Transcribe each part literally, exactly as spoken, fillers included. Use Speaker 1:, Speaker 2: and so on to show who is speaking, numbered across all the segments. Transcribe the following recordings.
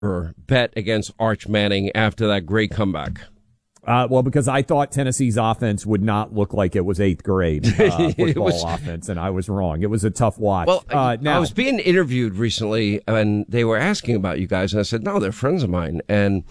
Speaker 1: bet against Arch Manning after that great comeback?
Speaker 2: Uh, well, because I thought Tennessee's offense would not look like it was eighth grade uh, football
Speaker 1: was,
Speaker 2: offense, and I was wrong. It was a tough watch.
Speaker 1: Well,
Speaker 2: uh, now,
Speaker 1: I was being interviewed recently, and they were asking about you guys, and I said, no, they're friends of mine. And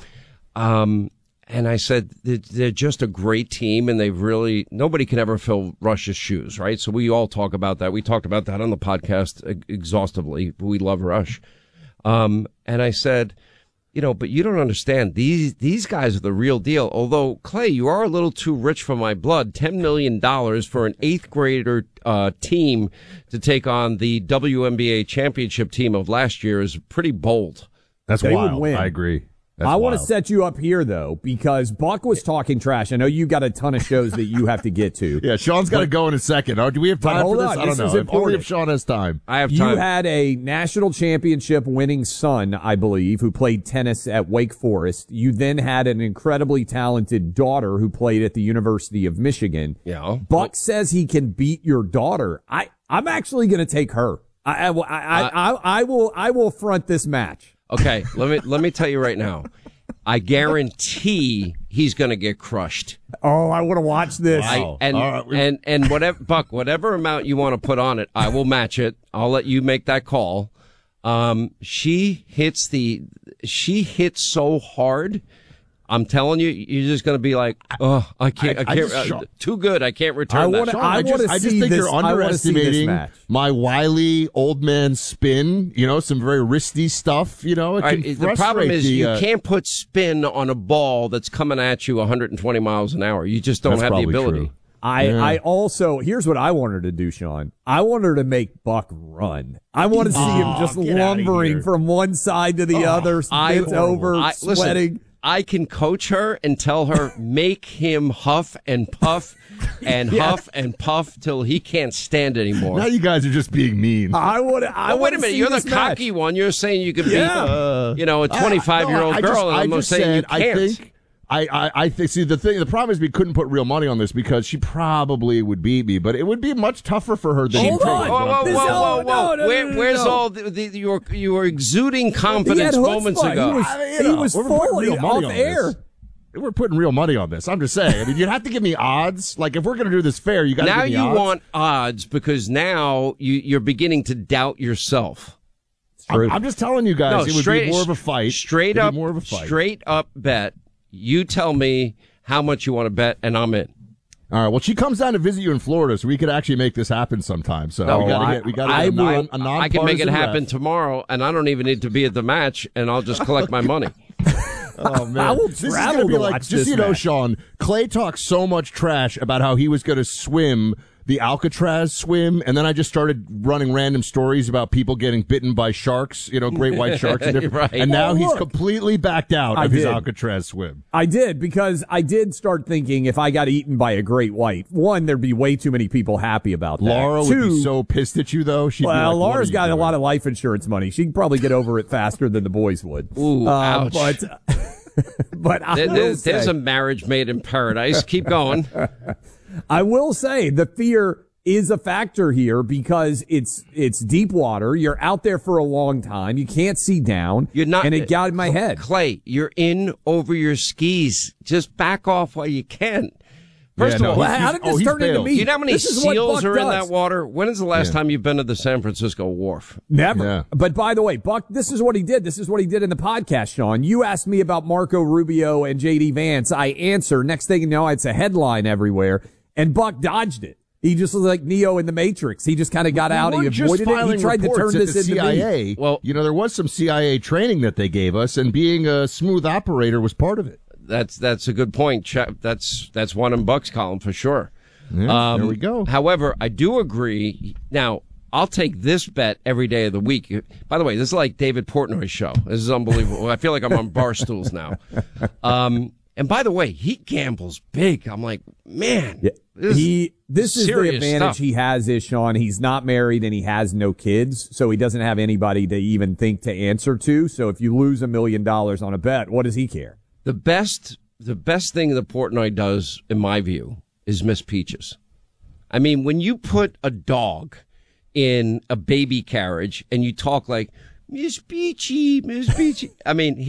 Speaker 1: um, and I said, they're just a great team, and they've really, nobody can ever fill Rush's shoes, right? So we all talk about that. We talked about that on the podcast exhaustively. We love Rush. Um, and I said, you know, but you don't understand. These these guys are the real deal. Although, Clay, you are a little too rich for my blood. ten million dollars for an eighth grader uh, team to take on the W N B A championship team of last year is pretty bold.
Speaker 3: That's
Speaker 2: they
Speaker 3: wild.
Speaker 2: Would win.
Speaker 3: I agree. That's
Speaker 2: I want to
Speaker 3: wild.
Speaker 2: set you up here, though, because Buck was talking trash. I know you got a ton of shows that you have to get to.
Speaker 3: Yeah, Sean's got to go in a second. Oh, do we have time for
Speaker 2: hold
Speaker 3: this?
Speaker 2: on,
Speaker 3: I don't
Speaker 2: this
Speaker 3: know.
Speaker 2: is
Speaker 3: If only
Speaker 2: important.
Speaker 3: if Sean has time.
Speaker 1: I have time.
Speaker 2: You had a national championship winning son, I believe, who played tennis at Wake Forest. You then had an incredibly talented daughter who played at the University of Michigan.
Speaker 1: Yeah.
Speaker 2: Buck says he can beat your daughter. I, I'm actually going to take her. I, I, I, I, I, I will, I will front this match.
Speaker 1: Okay, let me let me tell you right now. I guarantee he's going to get crushed.
Speaker 2: Oh, I want to watch this.
Speaker 3: Wow.
Speaker 1: I, and,
Speaker 3: All right.
Speaker 1: and and whatever, Buck, whatever amount you want to put on it, I will match it. I'll let you make that call. Um, she hits the, she hits so hard. I'm telling you, you're just going to be like, oh, I can't, I,
Speaker 3: I- I
Speaker 1: can't,
Speaker 3: just-
Speaker 1: uh, too good. I can't return
Speaker 2: I
Speaker 1: that.
Speaker 2: wanna-
Speaker 3: Sean,
Speaker 2: I
Speaker 3: I, just,
Speaker 2: wanna
Speaker 3: I just
Speaker 2: see
Speaker 3: think
Speaker 2: this-
Speaker 3: you're
Speaker 2: I wanna see this
Speaker 3: underestimating
Speaker 2: match.
Speaker 3: my wily old man spin. You know, some very wristy stuff. You know, it
Speaker 1: All
Speaker 3: can
Speaker 1: right, the problem
Speaker 3: frustrate
Speaker 1: is
Speaker 3: the,
Speaker 1: you
Speaker 3: uh,
Speaker 1: can't put spin on a ball that's coming at you one hundred twenty miles an hour. You just don't
Speaker 3: That's
Speaker 1: have the
Speaker 3: probably
Speaker 1: ability.
Speaker 3: true.
Speaker 2: I,
Speaker 3: Yeah.
Speaker 2: I also, here's what I want her to do, Sean. I want her to make Buck run. I want to see
Speaker 3: Oh,
Speaker 2: him just
Speaker 3: get outta
Speaker 2: lumbering
Speaker 3: here.
Speaker 2: from one side to the other,
Speaker 1: I-
Speaker 2: bent over,
Speaker 1: I- listen,
Speaker 2: sweating.
Speaker 1: I can coach her and tell her, make him huff and puff and huff and puff till he can't stand anymore.
Speaker 3: Now you guys are just being mean.
Speaker 2: I want to. I
Speaker 1: Well, wait
Speaker 2: wanna
Speaker 1: a minute.
Speaker 2: see
Speaker 1: You're the
Speaker 2: this match.
Speaker 1: cocky one. You're saying you could
Speaker 2: Yeah.
Speaker 1: beat, uh, you know, a twenty-five-year-old
Speaker 3: No, I
Speaker 1: girl,
Speaker 3: just-
Speaker 1: and I'm
Speaker 3: I
Speaker 1: not
Speaker 3: just
Speaker 1: saying
Speaker 3: said,
Speaker 1: you can't.
Speaker 3: I think. I, I, I think, see, the thing, the problem is we couldn't put real money on this because she probably would beat me, but it would be much tougher for her than
Speaker 2: Hold
Speaker 3: you
Speaker 2: on.
Speaker 3: think.
Speaker 1: Whoa, whoa,
Speaker 2: This-
Speaker 1: whoa,
Speaker 2: oh,
Speaker 1: whoa,
Speaker 2: no,
Speaker 1: whoa!
Speaker 2: no,
Speaker 1: Where,
Speaker 2: no, no,
Speaker 1: where's
Speaker 2: no.
Speaker 1: all the, the you were you were exuding
Speaker 2: He had
Speaker 1: confidence
Speaker 2: chutzpah.
Speaker 1: moments ago?
Speaker 2: He was,
Speaker 3: I mean, you
Speaker 2: he
Speaker 3: know,
Speaker 2: was
Speaker 3: we're putting
Speaker 2: fully
Speaker 3: real money
Speaker 2: off
Speaker 3: on
Speaker 2: air.
Speaker 3: this. We're putting real money on this. I'm just saying. I mean, you'd have to give me odds. Like, if we're going to do this fair, you got to
Speaker 1: Now
Speaker 3: give me
Speaker 1: you
Speaker 3: odds.
Speaker 1: want odds because now you, you're beginning to doubt yourself.
Speaker 3: I'm, I'm just telling you guys,
Speaker 1: No,
Speaker 3: it would
Speaker 1: straight
Speaker 3: be more of a fight.
Speaker 1: Straight
Speaker 3: It'd be
Speaker 1: up,
Speaker 3: more of a fight.
Speaker 1: straight up bet. You tell me how much you want to bet, and I'm in.
Speaker 3: All right. Well, she comes down to visit you in Florida, so we could actually make this happen sometime. So
Speaker 1: No,
Speaker 3: we got to
Speaker 2: I-
Speaker 3: get we got to
Speaker 2: I
Speaker 3: get a,
Speaker 2: will-
Speaker 3: non, a
Speaker 1: I
Speaker 3: nonpartisan
Speaker 1: can make it happen
Speaker 3: ref.
Speaker 1: tomorrow, and I don't even need to be at the match, and I'll just collect my money.
Speaker 3: Oh man,
Speaker 2: I will
Speaker 3: this is
Speaker 2: travel
Speaker 3: gonna be
Speaker 2: to
Speaker 3: like
Speaker 2: watch
Speaker 3: just
Speaker 2: this
Speaker 3: so you know,
Speaker 2: match.
Speaker 3: Sean. Clay talks so much trash about how he was going to swim the Alcatraz swim, and then I just started running random stories about people getting bitten by sharks, you know, great white sharks, and different.
Speaker 1: Right.
Speaker 3: And now
Speaker 2: Oh,
Speaker 3: he's
Speaker 2: look.
Speaker 3: completely backed out
Speaker 2: I
Speaker 3: of his
Speaker 2: did.
Speaker 3: Alcatraz swim.
Speaker 2: I did because I did start thinking if I got eaten by a great white, one, there'd be way too many people happy about that.
Speaker 3: Laura
Speaker 2: Two,
Speaker 3: would be so pissed at you, though. She'd be
Speaker 2: well,
Speaker 3: like, what are
Speaker 2: Laura's
Speaker 3: you
Speaker 2: got a
Speaker 3: doing?
Speaker 2: lot of life insurance money. She'd probably get over it faster than the boys would.
Speaker 1: Ooh,
Speaker 2: Uh,
Speaker 1: ouch.
Speaker 2: But, but I
Speaker 1: There-
Speaker 2: will
Speaker 1: there's,
Speaker 2: say,
Speaker 1: there's a marriage made in paradise. Keep going.
Speaker 2: I will say the fear is a factor here because it's it's deep water. You're out there for a long time. You can't see down.
Speaker 1: You're not,
Speaker 2: and it got in my head.
Speaker 1: Clay, you're in over your skis. Just back off while you can. First
Speaker 3: Yeah, no,
Speaker 1: of all,
Speaker 3: he's-
Speaker 2: Well, how did
Speaker 3: oh,
Speaker 2: this
Speaker 3: he's
Speaker 2: turn into
Speaker 3: bailed.
Speaker 2: me?
Speaker 1: you know how many
Speaker 2: This is what
Speaker 1: seals
Speaker 2: Buck
Speaker 1: are in
Speaker 2: does.
Speaker 1: that water? When is the last
Speaker 3: Yeah.
Speaker 1: time you've been to the San Francisco Wharf?
Speaker 2: Never.
Speaker 3: Yeah.
Speaker 2: But by the way, Buck, this is what he did. This is what he did in the podcast, Sean. You asked me about Marco Rubio and J D Vance. I answer. Next thing you know, it's a headline everywhere. And Buck dodged it. He just was like Neo in the Matrix. He just kind of got out.
Speaker 3: We
Speaker 2: He
Speaker 3: weren't just
Speaker 2: avoided it. He
Speaker 3: filing
Speaker 2: tried to
Speaker 3: reports
Speaker 2: turn
Speaker 3: at
Speaker 2: this
Speaker 3: the
Speaker 2: into
Speaker 3: C I
Speaker 2: me.
Speaker 3: A.
Speaker 1: Well-
Speaker 3: you know, there was some C I A training that they gave us, and being a smooth operator was part of it.
Speaker 1: That's that's a good point. Ch- That's that's one in Buck's column for sure.
Speaker 3: Yeah, there we go.
Speaker 1: However, I do agree. Now, I'll take this bet every day of the week. By the way, this is like David Portnoy's show. This is unbelievable. I feel like I'm on bar stools now. Um, and by the way, he gambles big. I'm like, man,
Speaker 2: Yeah.
Speaker 1: this
Speaker 2: he this is the
Speaker 1: serious
Speaker 2: advantage
Speaker 1: stuff.
Speaker 2: he has is Sean. He's not married and he has no kids, so he doesn't have anybody to even think to answer to. So if you lose a million dollars on a bet, what does he care?
Speaker 1: the best the best thing that Portnoy does, in my view, is Miss Peaches. I mean, when you put a dog in a baby carriage and you talk like, Miss Beachy, Miss Beachy. I mean,